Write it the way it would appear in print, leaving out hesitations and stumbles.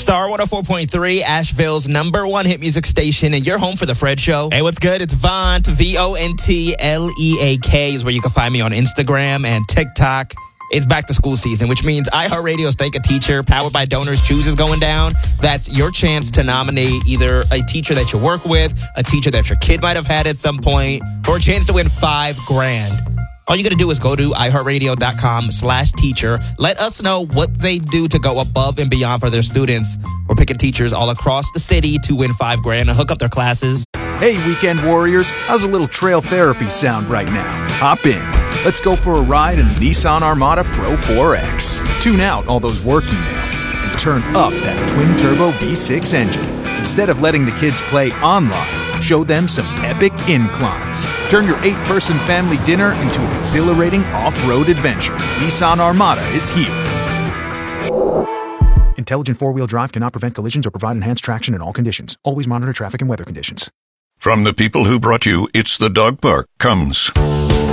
Star 104.3, Asheville's #1 hit music station, and you're home for The Fred Show. Hey, what's good? It's Vont. VONTLEAK is where you can find me on Instagram and TikTok. It's back to school season, which means iHeartRadio's Thank a Teacher, powered by Donors Choose, is going down. That's your chance to nominate either a teacher that you work with, a teacher that your kid might have had at some point, or a chance to win $5,000. All you got to do is go to iHeartRadio.com/teacher. Let us know what they do to go above and beyond for their students. We're picking teachers all across the city to win $5,000 and hook up their classes. Hey, weekend warriors, how's a little trail therapy sound right now? Hop in. Let's go for a ride in the Nissan Armada Pro 4X. Tune out all those work emails and turn up that twin-turbo V6 engine. Instead of letting the kids play online, show them some epic inclines. Turn your 8-person family dinner into an exhilarating off-road adventure. Nissan Armada is here. Intelligent four-wheel drive cannot prevent collisions or provide enhanced traction in all conditions. Always monitor traffic and weather conditions. From the people who brought you It's the Dog Park comes